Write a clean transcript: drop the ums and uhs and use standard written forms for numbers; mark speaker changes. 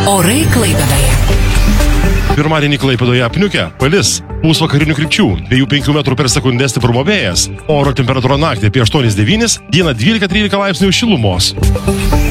Speaker 1: Orai Klaipėdoje.
Speaker 2: Pirmadienį Klaipėdoje apniukę, palis, vakarinių krypčių, 2-5 metrų per sekundę stiprumo vėjas, oro temperatūra naktį apie 8-9, dieną 12-13 laipsnių šilumos.